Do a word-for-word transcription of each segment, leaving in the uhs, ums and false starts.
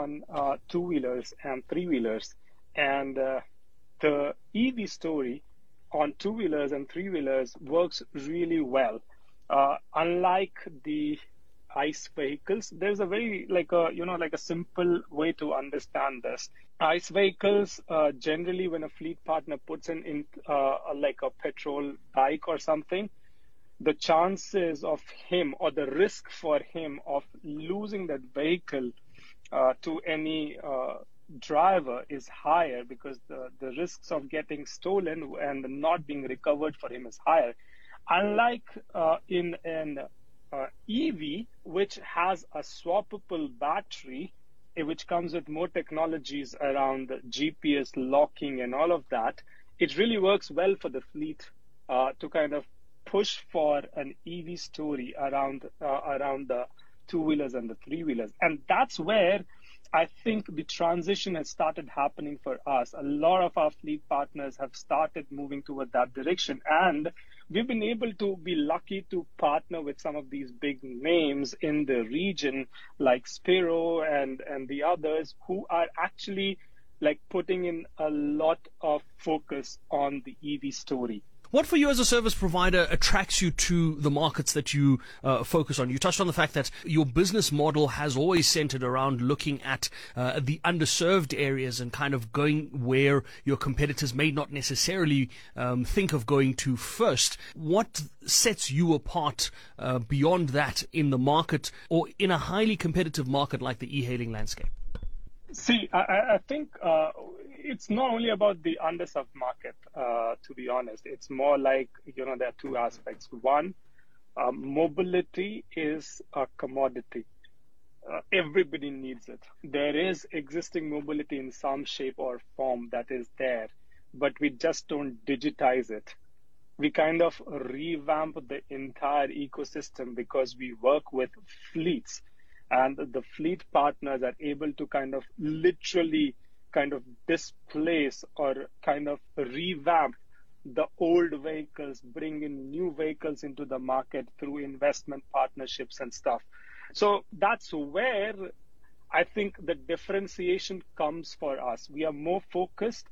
on uh, two-wheelers and three-wheelers. And uh, the E V story on two-wheelers and three-wheelers works really well. Uh, unlike the ICE vehicles, there's a very like a you know like a simple way to understand this. ICE vehicles uh, generally, when a fleet partner puts in in uh, like a petrol bike or something, the chances of him or the risk for him of losing that vehicle uh, to any uh, driver is higher, because the, the risks of getting stolen and not being recovered for him is higher. Unlike uh, in an uh, E V, which has a swappable battery, which comes with more technologies around G P S locking and all of that, it really works well for the fleet uh, to kind of push for an E V story around uh, around the two-wheelers and the three-wheelers. And that's where I think the transition has started happening for us. A lot of our fleet partners have started moving toward that direction. And we've been able to be lucky to partner with some of these big names in the region, like Spiro and, and the others, who are actually like putting in a lot of focus on the E V story. What for you as a service provider attracts you to the markets that you uh, focus on? You touched on the fact that your business model has always centered around looking at uh, the underserved areas and kind of going where your competitors may not necessarily um, think of going to first. What sets you apart uh, beyond that in the market, or in a highly competitive market like the e-hailing landscape? See, I, I think uh, it's not only about the underserved market, uh, to be honest. It's more like, you know, there are two aspects. One, uh, mobility is a commodity. Uh, everybody needs it. There is existing mobility in some shape or form that is there, but we just don't digitize it. We kind of revamp the entire ecosystem because we work with fleets. And the fleet partners are able to kind of literally kind of displace or kind of revamp the old vehicles, bring in new vehicles into the market through investment partnerships and stuff. So that's where I think the differentiation comes for us. We are more focused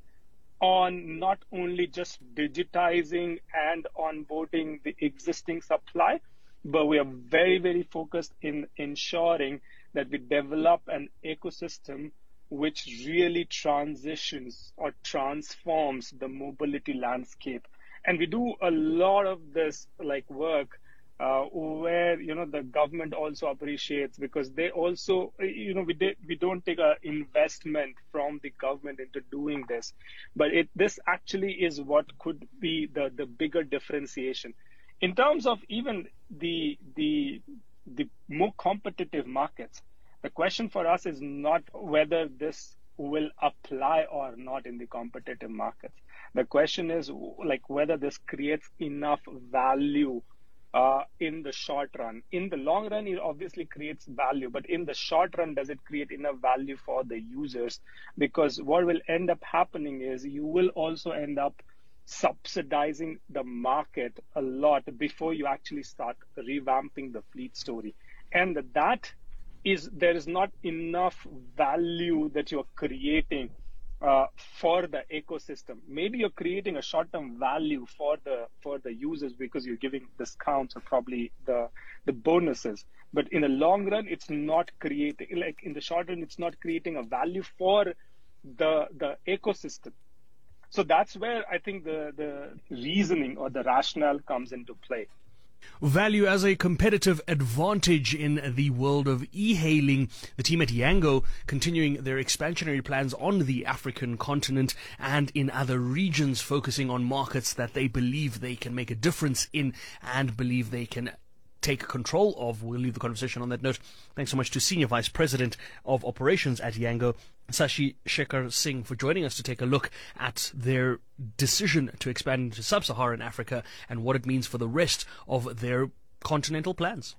on not only just digitizing and onboarding the existing supply, but we are very, very focused in ensuring that we develop an ecosystem which really transitions or transforms the mobility landscape. And we do a lot of this like work uh, where, you know, the government also appreciates, because they also, you know, we did, we don't take an investment from the government into doing this, but it this actually is what could be the, the bigger differentiation. In terms of even the, the, the more competitive markets, the question for us is not whether this will apply or not in the competitive markets. The question is like whether this creates enough value uh, in the short run. In the long run, it obviously creates value, but in the short run, does it create enough value for the users? Because what will end up happening is you will also end up subsidizing the market a lot before you actually start revamping the fleet story. And that is, there is not enough value that you're creating uh, for the ecosystem. Maybe you're creating a short-term value for the for the users because you're giving discounts or probably the the bonuses. But in the long run, it's not creating, like in the short run, it's not creating a value for the the ecosystem. So that's where I think the, the reasoning or the rationale comes into play. Value as a competitive advantage in the world of e-hailing. The team at Yango continuing their expansionary plans on the African continent and in other regions, focusing on markets that they believe they can make a difference in and believe they can take control of. We'll leave the conversation on that note. Thanks so much to Senior Vice President of Operations at Yango, Sashi Shekhar Singh, for joining us to take a look at their decision to expand into sub-Saharan Africa and what it means for the rest of their continental plans.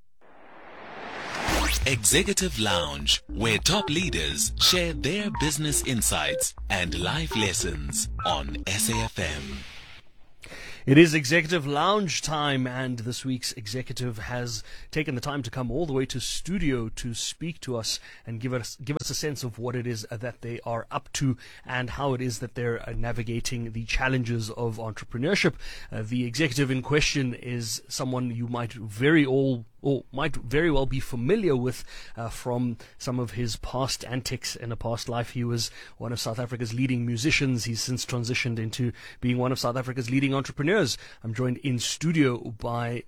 Executive Lounge, where top leaders share their business insights and life lessons on S A F M. It is Executive Lounge time, and this week's executive has taken the time to come all the way to studio to speak to us and give us give us us a sense of what it is uh, that they are up to and how it is that they're uh, navigating the challenges of entrepreneurship. Uh, the executive in question is someone you might very all or might very well be familiar with uh, from some of his past antics in a past life. He was one of South Africa's leading musicians. He's since transitioned into being one of South Africa's leading entrepreneurs. I'm joined in studio by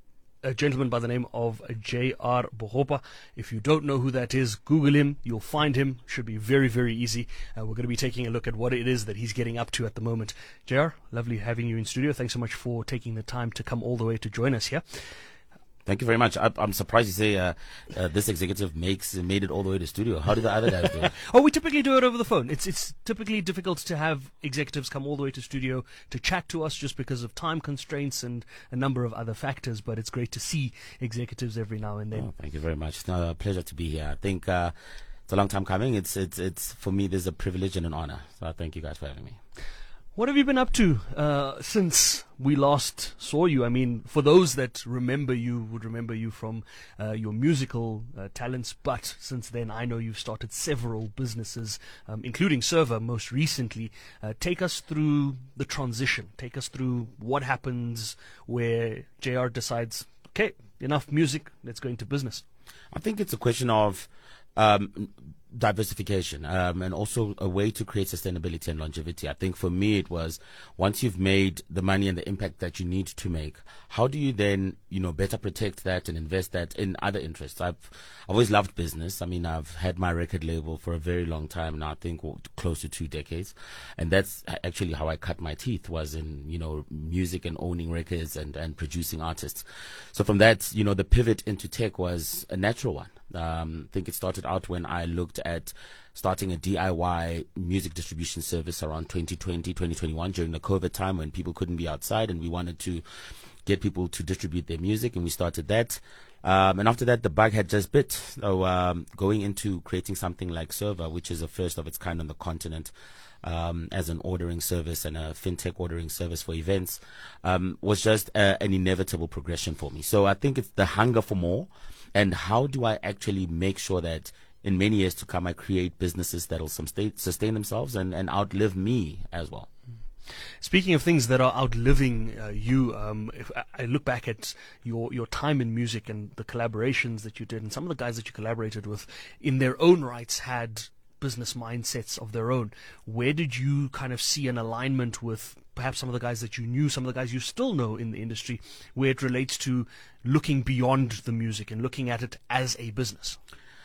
a gentleman by the name of J R Bohopa. If you don't know who that is, Google him. You'll find him. Should be very, very easy. Uh, we're going to be taking a look at what it is that he's getting up to at the moment. J R, lovely having you in studio. Thanks so much for taking the time to come all the way to join us here. Thank you very much. I, I'm surprised you say uh, uh, this executive makes made it all the way to studio. How do the other guys do it? Oh, we typically do it over the phone. It's it's typically difficult to have executives come all the way to studio to chat to us just because of time constraints and a number of other factors. But it's great to see executives every now and then. Oh, thank you very much. It's a pleasure to be here. I think uh, it's a long time coming. It's it's it's for me. There's a privilege and an honor. So thank you guys for having me. What have you been up to uh, since we last saw you? I mean, for those that remember you, would remember you from uh, your musical uh, talents, but since then I know you've started several businesses, um, including Server most recently. Uh, take us through the transition. Take us through what happens where J R decides, okay, enough music, let's go into business. I think it's a question of um, diversification um, and also a way to create sustainability and longevity. I think for me it was, once you've made the money and the impact that you need to make, how do you then, you know, better protect that and invest that in other interests? I've, I've always loved business. I mean, I've had my record label for a very long time now, I think close to two decades. And that's actually how I cut my teeth, was in, you know, music and owning records and, and producing artists. So from that, you know, the pivot into tech was a natural one. Um, I think it started out when I looked at starting a D I Y music distribution service around twenty twenty, twenty twenty-one, during the COVID time when people couldn't be outside and we wanted to get people to distribute their music, and we started that. Um, and after that, the bug had just bit. So um, going into creating something like Server, which is a first of its kind on the continent, um, as an ordering service and a fintech ordering service for events, um, was just a, an inevitable progression for me. So I think it's the hunger for more. And how do I actually make sure that in many years to come I create businesses that will sustain, sustain themselves and, and outlive me as well? Speaking of things that are outliving uh, you, um, if I look back at your, your time in music and the collaborations that you did, and some of the guys that you collaborated with in their own rights had business mindsets of their own. Where did you kind of see an alignment with perhaps some of the guys that you knew, some of the guys you still know in the industry, where it relates to looking beyond the music and looking at it as a business?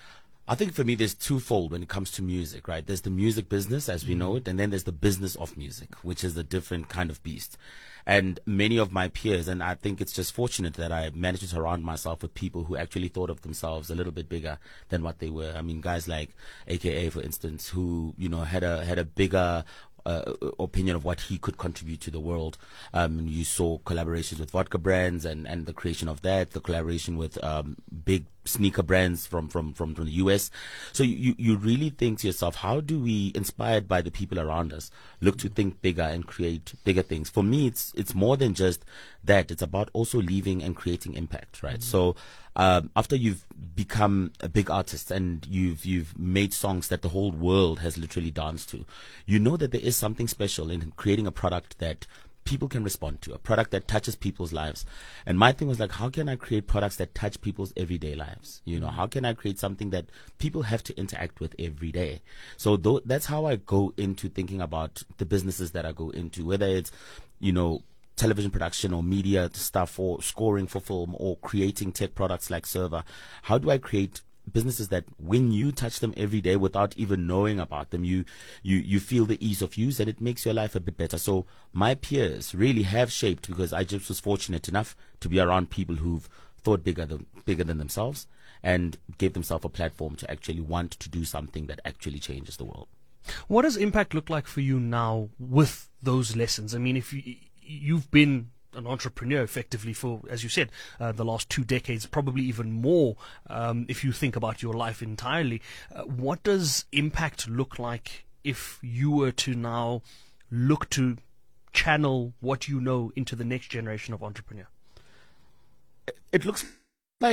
I think for me there's twofold when it comes to music, right? There's the music business as we know it, and then there's the business of music, which is a different kind of beast. And many of my peers, and I think it's just fortunate that I managed to surround myself with people who actually thought of themselves a little bit bigger than what they were. I mean, guys like A K A, for instance, who, you know, had a had a bigger Uh, opinion of what he could contribute to the world. Um, you saw collaborations with vodka brands and, and the creation of that, the collaboration with um, big sneaker brands from, from, from, from the U S. So you, you really think to yourself, how do we, inspired by the people around us, look to think bigger and create bigger things? For me, it's it's more than just that. It's about also leaving and creating impact, right? Mm-hmm. So Um, after you've become a big artist and you've you've made songs that the whole world has literally danced to, you know that there is something special in creating a product that people can respond to, a product that touches people's lives. And my thing was like, how can I create products that touch people's everyday lives? You know, how can I create something that people have to interact with every day? So th- that's how I go into thinking about the businesses that I go into, whether it's, you know, television production or media stuff or scoring for film or creating tech products like Server. How do I create businesses that when you touch them every day without even knowing about them, you you you feel the ease of use and it makes your life a bit better? So my peers really have shaped, because I just was fortunate enough to be around people who've thought bigger than bigger than themselves and gave themselves a platform to actually want to do something that actually changes the world. What does impact look like for you now with those lessons? I mean, if you You've been an entrepreneur effectively for, as you said, uh, the last two decades, probably even more um, if you think about your life entirely. Uh, what does impact look like if you were to now look to channel what you know into the next generation of entrepreneur? It looks like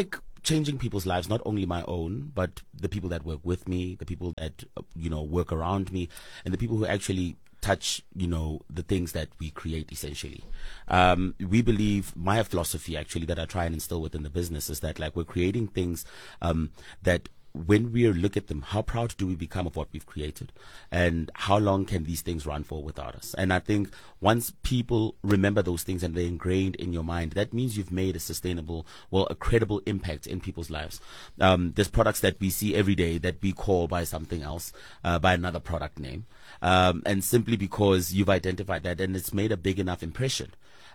changing people's lives, not only my own, but the people that work with me, the people that, uh, you know, work around me, and the people who actually touch, you know, the things that we create essentially. Um, we believe, my philosophy actually that I try and instill within the business is that like we're creating things um, that when we look at them, how proud do we become of what we've created, and how long can these things run for without us? And I think once people remember those things and they're ingrained in your mind, that means you've made a sustainable, well, a credible impact in people's lives. Um, there's products that we see every day that we call by something else, uh, by another product name, um, and simply because you've identified that and it's made a big enough impression.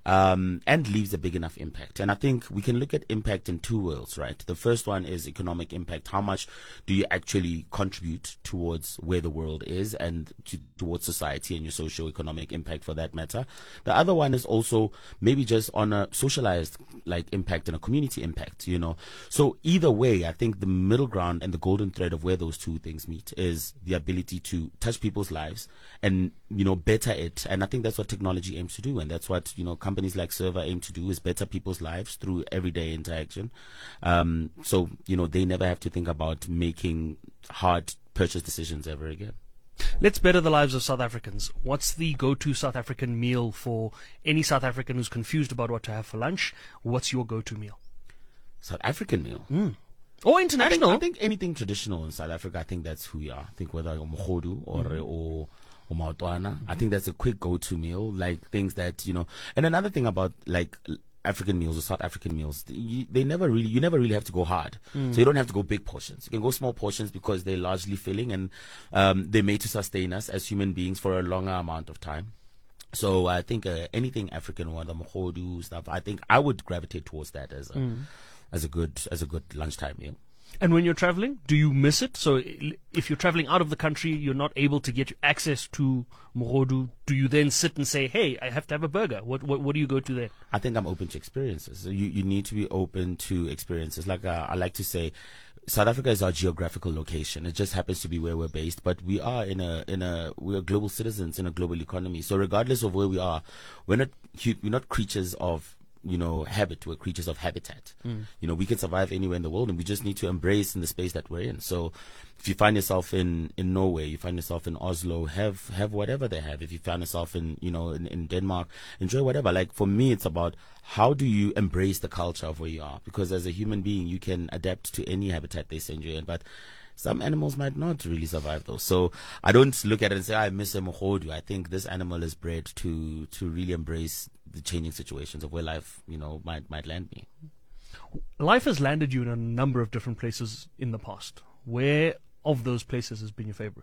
Um, and leaves a big enough impact. And I think we can look at impact in two worlds, right? The first one is economic impact. How much do you actually contribute towards where the world is and to, towards society and your socio-economic impact for that matter? The other one is also maybe just on a socialized like impact and a community impact, you know? So either way, I think the middle ground and the golden thread of where those two things meet is the ability to touch people's lives and, you know, better it. And I think that's what technology aims to do. And that's what, you know, companies like Server aim to do, is better people's lives through everyday interaction. Um, so, you know, they never have to think about making hard purchase decisions ever again. Let's better the lives of South Africans. What's the go-to South African meal for any South African who's confused about what to have for lunch? What's your go-to meal? South African meal? Mm. Or international? I think, I think anything traditional in South Africa, I think that's who we are. I think whether mkhodu or, mm. or or maotwana, mm-hmm. I think that's a quick go-to meal, like things that, you know. And another thing about like African meals or South African meals, you, they never really, you never really have to go hard. Mm. So you don't have to go big portions. You can go small portions because they're largely filling and um, they're made to sustain us as human beings for a longer amount of time. So I think uh, anything African, whether mkhodu stuff, I think I would gravitate towards that as a mm. as a good as a good lunchtime meal. And when you're traveling, do you miss it? So if you're traveling out of the country, you're not able to get access to mkhodu. Do you then sit and say, hey, I have to have a burger? What what, what do you go to then? I think I'm open to experiences. So you, you need to be open to experiences. Like uh, I like to say, South Africa is our geographical location. It just happens to be where we're based, but we are in a in a we're global citizens in a global economy. So regardless of where we are, we're not we're not creatures of, you know, habit. We're creatures of habitat. Mm. You know, we can survive anywhere in the world, and we just need to embrace in the space that we're in. So if you find yourself in, in Norway, you find yourself in Oslo, have have whatever they have. If you find yourself in, you know, in, in Denmark, enjoy whatever. Like for me, it's about how do you embrace the culture of where you are? Because as a human being, you can adapt to any habitat they send you in, but some animals might not really survive those. So I don't look at it and say, I miss a mkhodu. I think this animal is bred to to really embrace the changing situations of where life, you know, might might land me. Life has landed you in a number of different places in the past. Where of those places has been your favorite?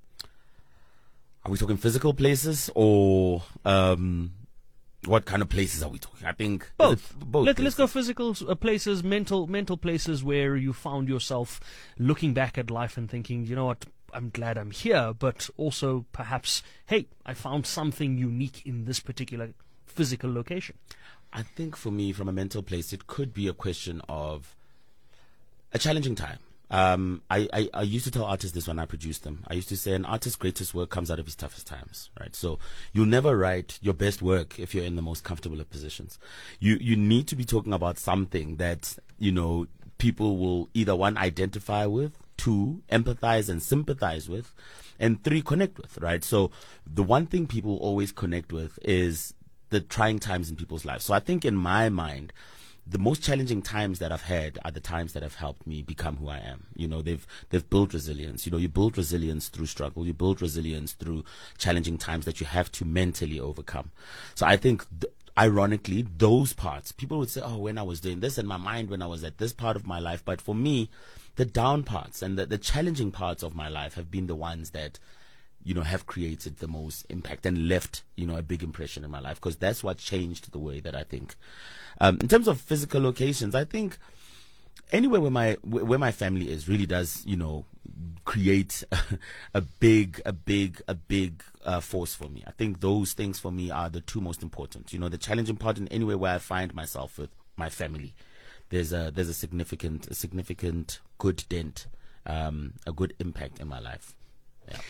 Are we talking physical places or um, what kind of places are we talking? I think both. both Let, let's go physical uh, places, mental mental places where you found yourself looking back at life and thinking, you know what, I'm glad I'm here, but also perhaps, hey, I found something unique in this particular physical location. I think for me, from a mental place, it could be a question of a challenging time. Um, I, I, I used to tell artists this when I produced them. I used to say an artist's greatest work comes out of his toughest times, right? So you'll never write your best work if you're in the most comfortable of positions. You, you need to be talking about something that, you know, people will either, one, identify with, two, empathize and sympathize with, and three, connect with, right? So the one thing people always connect with is the trying times in people's lives. So I think in my mind, the most challenging times that I've had are the times that have helped me become who I am. You know, they've they've built resilience. You know, you build resilience through struggle. You build resilience through challenging times that you have to mentally overcome. So I think, th- ironically, those parts, people would say, oh, when I was doing this in my mind, when I was at this part of my life. But for me, the down parts and the, the challenging parts of my life have been the ones that, you know, have created the most impact and left, you know, a big impression in my life, because that's what changed the way that I think. Um, in terms of physical locations, I think anywhere where my where my family is really does, you know, create a, a big, a big, a big uh, force for me. I think those things for me are the two most important. You know, the challenging part in anywhere where I find myself with my family, there's a there's a significant, a significant good dent, um, a good impact in my life. Yeah.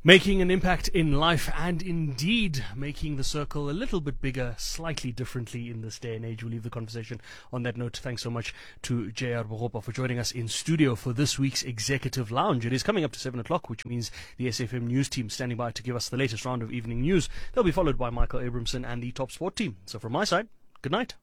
Making an impact in life and indeed making the circle a little bit bigger, slightly differently in this day and age. We'll leave the conversation on that note. Thanks so much to J R Boropa for joining us in studio for this week's Executive Lounge. It is coming up to seven o'clock, which means the S A F M news team standing by to give us the latest round of evening news. They'll be followed by Michael Abramson and the Top Sport team. So from my side, good night.